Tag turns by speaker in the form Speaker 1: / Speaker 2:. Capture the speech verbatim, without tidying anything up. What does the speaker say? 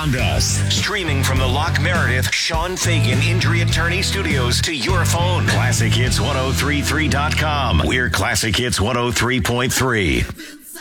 Speaker 1: Around Us. Streaming from the Lock Meredith Sean Fagan Injury Attorney Studios to your phone. Classic Hits ten thirty-three dot com. We're Classic Hits one oh three point three.